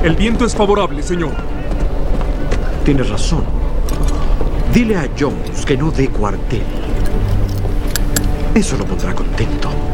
El viento es favorable, señor. Tienes razón. Dile a Jones que no dé cuartel. Eso lo pondrá contento.